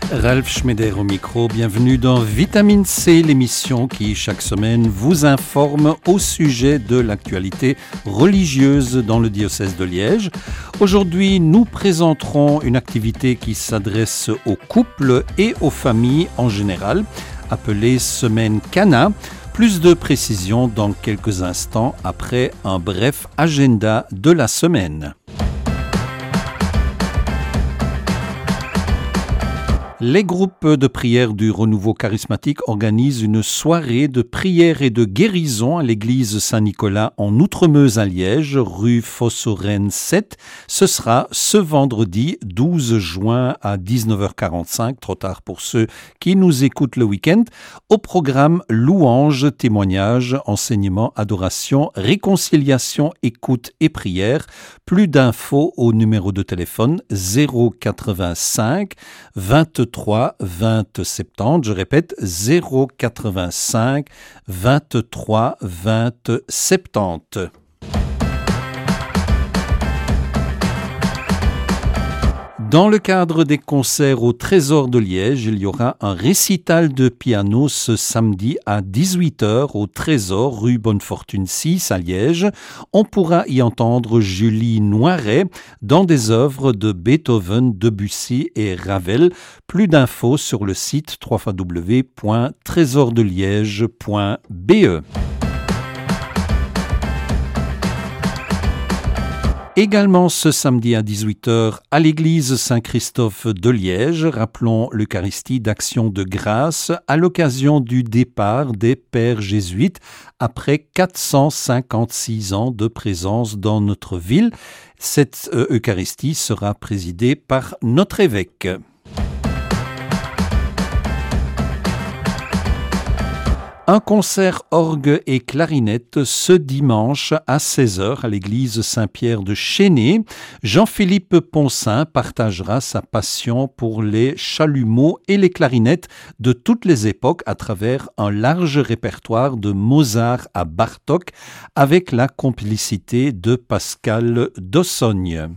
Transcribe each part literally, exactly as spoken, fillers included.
Ralph Schmeder au micro, bienvenue dans Vitamine C, l'émission qui chaque semaine vous informe au sujet de l'actualité religieuse dans le diocèse de Liège. Aujourd'hui, nous présenterons une activité qui s'adresse aux couples et aux familles en général, appelée Semaine Cana. Plus de précisions dans quelques instants après un bref agenda de la semaine. Les groupes de prière du Renouveau Charismatique organisent une soirée de prière et de guérison à l'église Saint-Nicolas en Outremeuse à Liège, rue Fossoren sept. Ce sera ce vendredi douze juin à dix-neuf heures quarante-cinq, trop tard pour ceux qui nous écoutent le week-end. Au programme louanges, témoignages, enseignements, adoration, réconciliation, écoute et prière. Plus d'infos au numéro de téléphone zéro quatre-vingt-cinq vingt-trois vingt soixante-dix. Je répète, zéro quatre-vingt-cinq vingt-trois vingt soixante-dix. Dans le cadre des concerts au Trésor de Liège, il y aura un récital de piano ce samedi à dix-huit heures au Trésor, rue Bonnefortune six à Liège. On pourra y entendre Julie Noiret dans des œuvres de Beethoven, Debussy et Ravel. Plus d'infos sur le site w w w point trésor de liège point b e. Également ce samedi à dix-huit heures à l'église Saint-Christophe de Liège, rappelons l'Eucharistie d'Action de grâce à l'occasion du départ des pères jésuites après quatre cent cinquante-six ans de présence dans notre ville. Cette euh, Eucharistie sera présidée par notre évêque. Un concert orgue et clarinette ce dimanche à seize heures à l'église Saint-Pierre de Chénet. Jean-Philippe Poncin partagera sa passion pour les chalumeaux et les clarinettes de toutes les époques à travers un large répertoire de Mozart à Bartók avec la complicité de Pascal Dossogne.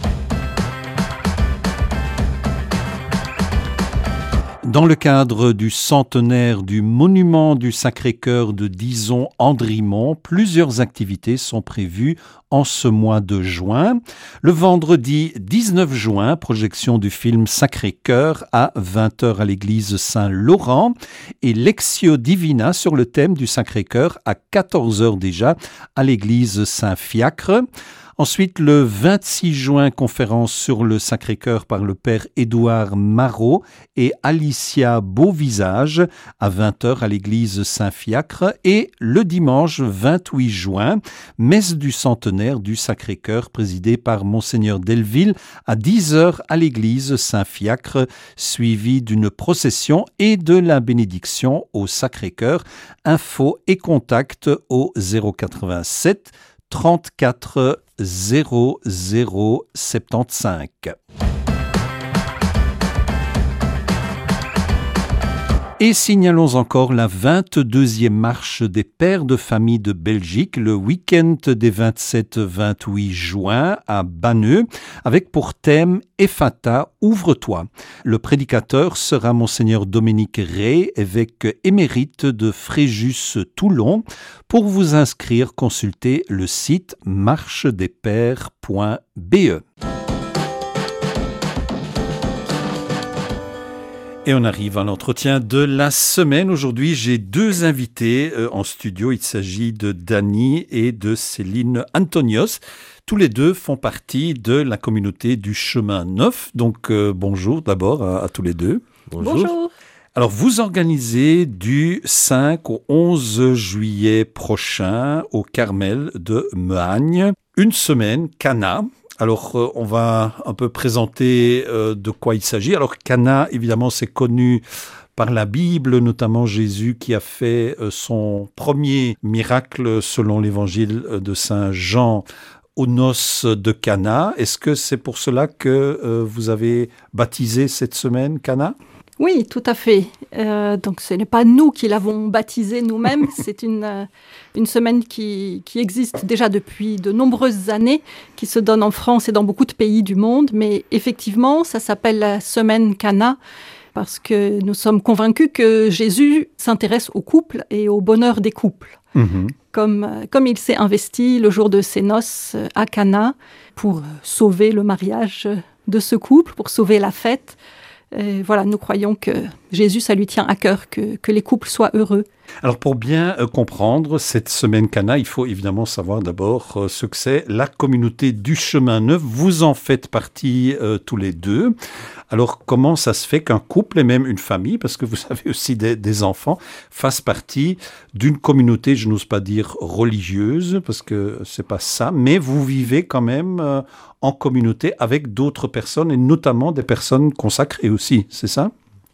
Dans le cadre du centenaire du monument du Sacré-Cœur de Dizon-Andrimont, plusieurs activités sont prévues en ce mois de juin. Le vendredi dix-neuf juin, projection du film Sacré-Cœur à vingt heures à l'église Saint-Laurent et Lectio Divina sur le thème du Sacré-Cœur à quatorze heures déjà à l'église Saint-Fiacre. Ensuite, le vingt-six juin, conférence sur le Sacré-Cœur par le père Édouard Marot et Alicia Beauvisage à vingt heures à l'église Saint-Fiacre. Et le dimanche vingt-huit juin, messe du centenaire du Sacré-Cœur présidée par Monseigneur Delville à dix heures à l'église Saint-Fiacre, suivie d'une procession et de la bénédiction au Sacré-Cœur. Infos et contacts au zéro quatre-vingt-sept trente-quatre zéro zéro soixante-quinze. Et signalons encore la vingt-deuxième marche des pères de famille de Belgique le week-end des vingt-sept vingt-huit juin à Banneux avec pour thème Ephata, ouvre-toi. Le prédicateur sera Monseigneur Dominique Rey, évêque émérite de Fréjus-Toulon. Pour vous inscrire, consultez le site marchedespères point b e. Et on arrive à l'entretien de la semaine. Aujourd'hui, j'ai deux invités euh, en studio. Il s'agit de Dany et de Céline Antonios. Tous les deux font partie de la communauté du Chemin Neuf. Donc, euh, bonjour d'abord à, à tous les deux. Bonjour. Bonjour. Alors, vous organisez du cinq au onze juillet prochain au Carmel de Mehagne une semaine Cana. Alors, euh, on va un peu présenter euh, de quoi il s'agit. Alors, Cana, évidemment, c'est connu par la Bible, notamment Jésus qui a fait euh, son premier miracle selon l'évangile de Saint Jean aux noces de Cana. Est-ce que c'est pour cela que euh, vous avez baptisé cette semaine Cana ? Oui, tout à fait. Euh, donc, ce n'est pas nous qui l'avons baptisé nous-mêmes. C'est une, euh, une semaine qui, qui existe déjà depuis de nombreuses années, qui se donne en France et dans beaucoup de pays du monde. Mais effectivement, ça s'appelle la semaine Cana. parce que nous sommes convaincus que Jésus s'intéresse aux couples et au bonheur des couples. Mmh. Comme, comme il s'est investi le jour de ses noces à Cana pour sauver le mariage de ce couple, pour sauver la fête. Et voilà, nous croyons que Jésus, ça lui tient à cœur, que, que les couples soient heureux. Alors pour bien euh, comprendre cette semaine Cana, il faut évidemment savoir d'abord euh, ce que c'est la communauté du chemin neuf. Vous en faites partie euh, tous les deux. Alors comment ça se fait qu'un couple et même une famille, parce que vous avez aussi des, des enfants, fassent partie d'une communauté, je n'ose pas dire religieuse, parce que c'est pas ça, mais vous vivez quand même euh, en communauté avec d'autres personnes et notamment des personnes consacrées aussi, c'est ça ?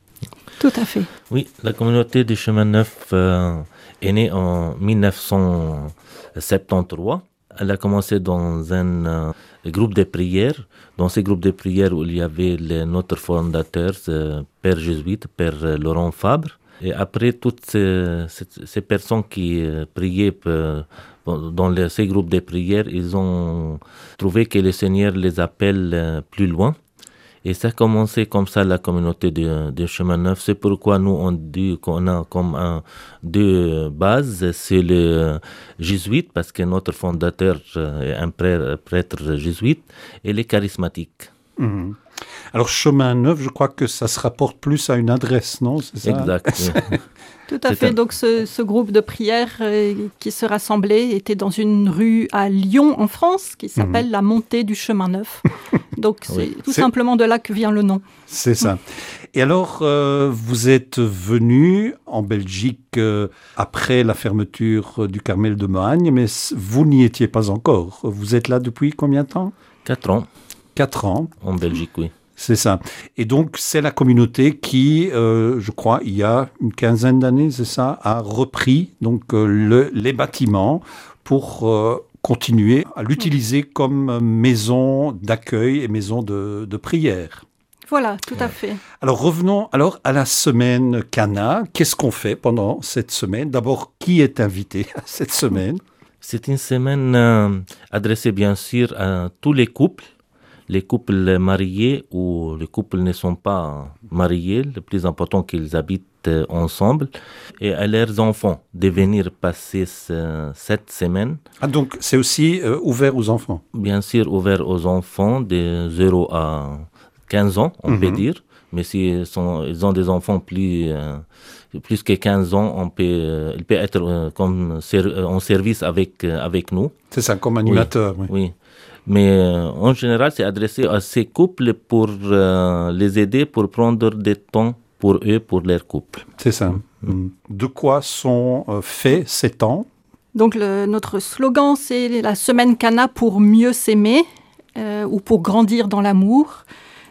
Tout à fait. Oui, la communauté du chemin neuf euh, est née en dix-neuf cent soixante-treize. Elle a commencé dans un euh, groupe de prière. Dans ces groupes de prière où il y avait les, notre fondateur, euh, Père jésuite, Père Laurent Fabre. Et après, toutes ces, ces, ces personnes qui euh, priaient euh, dans les, ces groupes de prière, ils ont trouvé que le Seigneur les appelle euh, plus loin. Et ça a commencé comme ça, la communauté de, de Chemin Neuf. C'est pourquoi nous, on dit qu'on a comme un, deux bases. C'est le jésuite, parce que notre fondateur est un prêtre, prêtre jésuite, et les charismatiques. Mmh. Alors, Chemin Neuf, je crois que ça se rapporte plus à une adresse, non ? C'est ça ? Exact. Oui. Tout à fait. Un... Donc, ce, ce groupe de prière euh, qui se rassemblait était dans une rue à Lyon, en France, qui s'appelle mmh. la Montée du Chemin Neuf. Donc, c'est oui. tout c'est... simplement de là que vient le nom. C'est ça. Et alors, euh, vous êtes venu en Belgique euh, après la fermeture du Carmel de Mohagne, mais vous n'y étiez pas encore. Vous êtes là depuis combien de temps ? Quatre ans. Quatre ans. En Belgique, oui. C'est ça. Et donc, c'est la communauté qui, euh, je crois, il y a une quinzaine d'années, c'est ça, a repris donc, euh, le, les bâtiments pour euh, continuer à l'utiliser comme maison d'accueil et maison de, de prière. Voilà, tout à fait. Alors, revenons alors à la semaine Cana. Qu'est-ce qu'on fait pendant cette semaine ? D'abord, qui est invité à cette semaine ? C'est une semaine euh, adressée bien sûr à tous les couples. Les couples mariés ou les couples ne sont pas mariés, le plus important qu'ils habitent ensemble, et à leurs enfants de venir passer ce, cette semaine. Ah donc c'est aussi euh, ouvert aux enfants ? Bien sûr, ouvert aux enfants de zéro à quinze ans, on mm-hmm. peut dire. Mais s'ils sont, ils ont des enfants plus, euh, plus que quinze ans, on peut, euh, il peut être euh, comme ser- en service avec, euh, avec nous. C'est ça, comme animateur. Oui. oui. oui. Mais euh, en général, c'est adressé à ces couples pour euh, les aider, pour prendre des temps pour eux, pour leur couple. C'est ça. Mmh. De quoi sont euh, faits ces temps ? Donc, le, notre slogan, c'est la semaine Cana pour mieux s'aimer euh, ou pour grandir dans l'amour.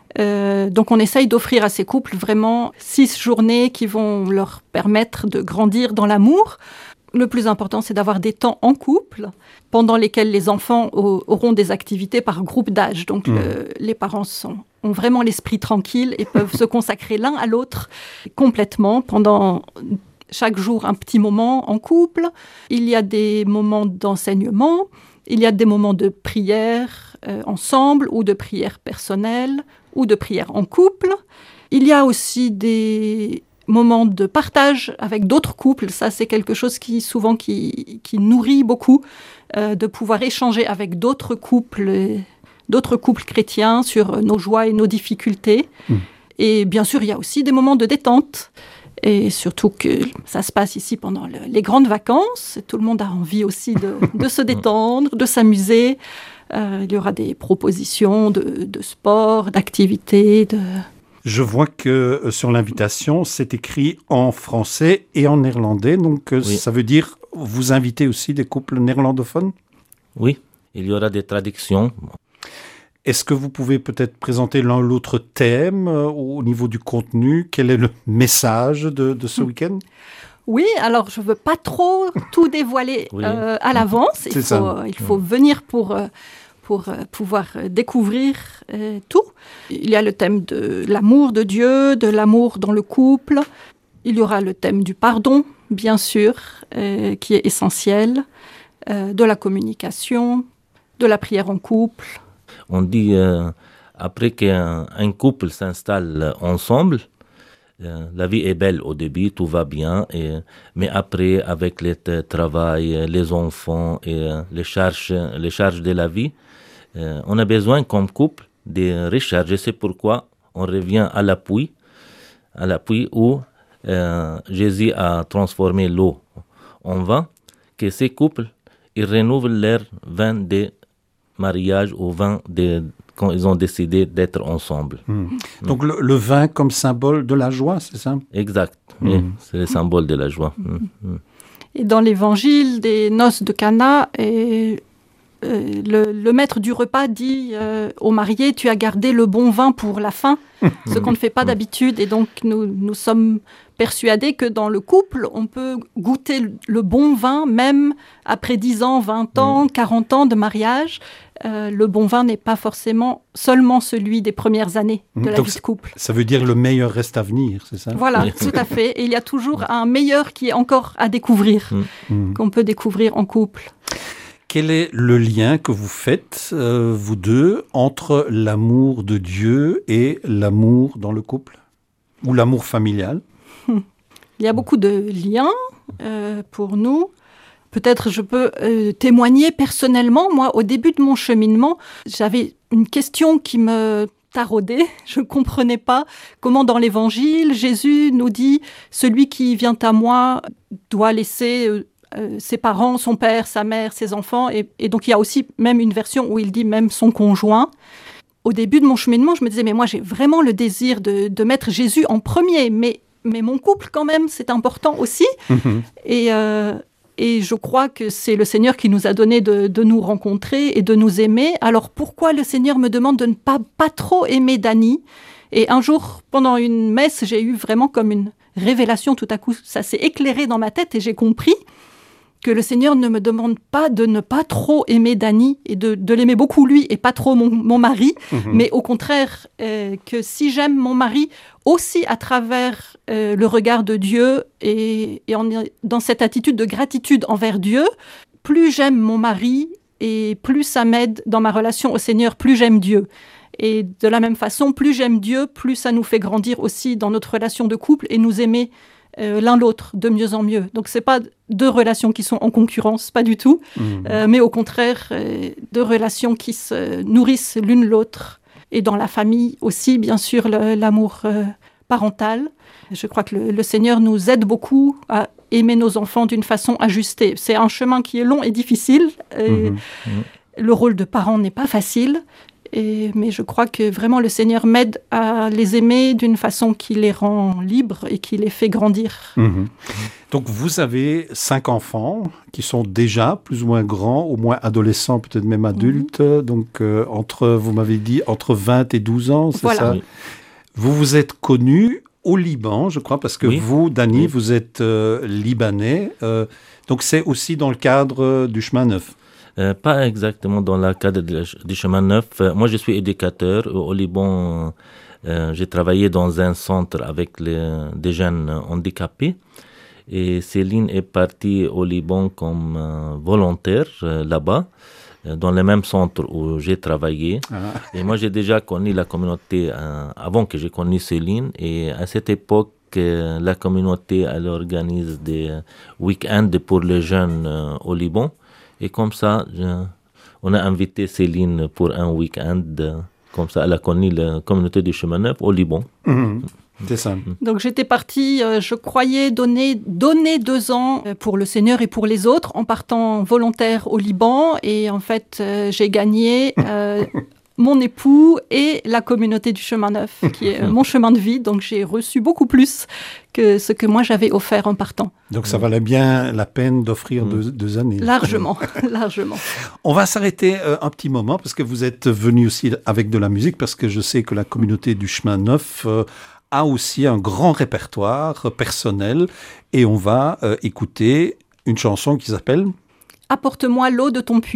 Euh, donc, on essaye d'offrir à ces couples vraiment six journées qui vont leur permettre de grandir dans l'amour. Le plus important, c'est d'avoir des temps en couple, pendant lesquels les enfants au, auront des activités par groupe d'âge. Donc, mmh. le, les parents sont, ont vraiment l'esprit tranquille et peuvent se consacrer l'un à l'autre complètement pendant chaque jour un petit moment en couple. Il y a des moments d'enseignement, il y a des moments de prière euh, ensemble ou de prière personnelle ou de prière en couple. Il y a aussi des moments de partage avec d'autres couples. Ça, c'est quelque chose qui, souvent, qui, qui nourrit beaucoup, euh, de pouvoir échanger avec d'autres couples, d'autres couples chrétiens sur nos joies et nos difficultés. Mmh. Et bien sûr, il y a aussi des moments de détente. Et surtout que ça se passe ici pendant le, les grandes vacances. Tout le monde a envie aussi de, de se détendre, de s'amuser. Euh, il y aura des propositions de, de sport, d'activités, de... Je vois que euh, sur l'invitation, c'est écrit en français et en néerlandais. Donc, euh, oui. Ça veut dire, vous invitez aussi des couples néerlandophones ? Oui, il y aura des traductions. Est-ce que vous pouvez peut-être présenter l'un ou l'autre thème euh, au niveau du contenu ? Quel est le message de, de ce week-end ? Oui, alors je ne veux pas trop tout dévoiler oui. euh, à l'avance. Il c'est faut, ça. Il faut venir pour... Euh, pour pouvoir découvrir euh, tout. Il y a le thème de l'amour de Dieu, de l'amour dans le couple. Il y aura le thème du pardon, bien sûr, euh, qui est essentiel, euh, de la communication, de la prière en couple. On dit, euh, après qu'un un couple s'installe ensemble, Euh, la vie est belle au début, tout va bien, et, mais après, avec le t- travail, les enfants et euh, les charges, les charges de la vie, euh, on a besoin comme couple de recharger. C'est pourquoi on revient à l'appui, à l'appui où euh, Jésus a transformé l'eau en vin, que ces couples, ils renouvellent leur vin de mariage ou vin de quand ils ont décidé d'être ensemble. Mmh. Donc le, le vin comme symbole de la joie, c'est ça? Exact, oui, mmh. C'est le symbole de la joie. Mmh. Et dans l'évangile des noces de Cana, et, euh, le, le maître du repas dit euh, aux mariés, tu as gardé le bon vin pour la fin, ce qu'on ne fait pas d'habitude. Et donc nous, nous sommes persuadés que dans le couple, on peut goûter le bon vin, même après dix ans, vingt ans, quarante ans de mariage. Euh, le bon vin n'est pas forcément seulement celui des premières années de la Donc, vie de couple. Ça veut dire le meilleur reste à venir, c'est ça? Voilà, tout à fait. Et il y a toujours un meilleur qui est encore à découvrir, mmh. qu'on peut découvrir en couple. Quel est le lien que vous faites, euh, vous deux, entre l'amour de Dieu et l'amour dans le couple? Ou l'amour familial? Il y a beaucoup de liens euh, pour nous. Peut-être je peux euh, témoigner personnellement. Moi, au début de mon cheminement, j'avais une question qui me taraudait. Je ne comprenais pas comment dans l'Évangile, Jésus nous dit « Celui qui vient à moi doit laisser euh, euh, ses parents, son père, sa mère, ses enfants. » et, et donc, il y a aussi même une version où il dit même son conjoint. Au début de mon cheminement, je me disais « Mais moi, j'ai vraiment le désir de, de mettre Jésus en premier. » Mais, mais mon couple, quand même, c'est important aussi. Mm-hmm. Et... Euh, Et je crois que c'est le Seigneur qui nous a donné de, de nous rencontrer et de nous aimer. Alors pourquoi le Seigneur me demande de ne pas, pas trop aimer Dany? Et un jour, pendant une messe, j'ai eu vraiment comme une révélation. Tout à coup, ça s'est éclairé dans ma tête et j'ai compris que le Seigneur ne me demande pas de ne pas trop aimer Dany et de, de l'aimer beaucoup lui et pas trop mon, mon mari, mmh. mais au contraire, euh, que si j'aime mon mari aussi à travers euh, le regard de Dieu et, et en, dans cette attitude de gratitude envers Dieu, plus j'aime mon mari et plus ça m'aide dans ma relation au Seigneur, plus j'aime Dieu. Et de la même façon, plus j'aime Dieu, plus ça nous fait grandir aussi dans notre relation de couple et nous aimer Euh, l'un l'autre de mieux en mieux. Donc c'est pas deux relations qui sont en concurrence, pas du tout, mmh. euh, mais au contraire euh, deux relations qui se nourrissent l'une l'autre. Et dans la famille aussi, bien sûr, le, l'amour euh, parental. Je crois que le, le Seigneur nous aide beaucoup à aimer nos enfants d'une façon ajustée. C'est un chemin qui est long et difficile. Et mmh. Le rôle de parent n'est pas facile. Et, mais je crois que vraiment le Seigneur m'aide à les aimer d'une façon qui les rend libres et qui les fait grandir. Mmh. Donc vous avez cinq enfants qui sont déjà plus ou moins grands, au moins adolescents, peut-être même adultes. Mmh. Donc euh, entre, vous m'avez dit, entre vingt et douze ans, c'est voilà. ça? Oui. Vous vous êtes connus au Liban, je crois, parce que oui. vous, Dany, oui. vous êtes euh, libanais. Euh, donc c'est aussi dans le cadre du chemin neuf. Euh, pas exactement dans le cadre de, du chemin neuf. Euh, moi, je suis éducateur. Au Liban, euh, j'ai travaillé dans un centre avec les, des jeunes handicapés. Et Céline est partie au Liban comme euh, volontaire euh, là-bas, euh, dans le même centre où j'ai travaillé. Ah. Et moi, j'ai déjà connu la communauté euh, avant que j'ai connu Céline. Et à cette époque, euh, la communauté, elle organise des week-ends pour les jeunes euh, au Liban. Et comme ça, je, on a invité Céline pour un week-end. Comme ça, elle a connu la communauté du chemin neuf au Liban. Mmh, c'est ça. Donc j'étais partie, euh, je croyais donner, donner deux ans pour le Seigneur et pour les autres en partant volontaire au Liban. Et en fait, euh, j'ai gagné euh, mon époux et la communauté du chemin neuf, qui est euh, mon chemin de vie. Donc j'ai reçu beaucoup plus que ce que moi j'avais offert en partant. Donc ça valait bien la peine d'offrir mmh. deux, deux années. Largement, largement. On va s'arrêter euh, un petit moment parce que vous êtes venu aussi avec de la musique, parce que je sais que la communauté du chemin neuf euh, a aussi un grand répertoire personnel et on va euh, écouter une chanson qui s'appelle « Apporte-moi l'eau de ton puits ».